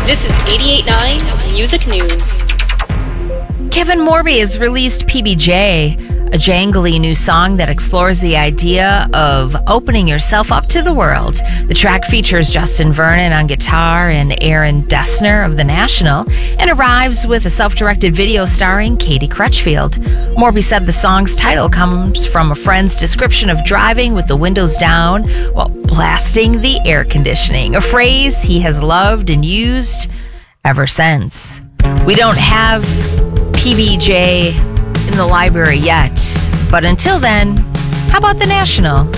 This is 88.9 Music News. Kevin Morby has released PBJ, a jangly new song that explores the idea of opening yourself up to the world. The track features Justin Vernon on guitar and Aaron Dessner of The National, and arrives with a self-directed video starring Katie Crutchfield. Morby said the song's title comes from a friend's description of driving with the windows down while blasting the air conditioning, a phrase he has loved and used ever since. We don't have PBJ in the library yet, but until then, how about The National?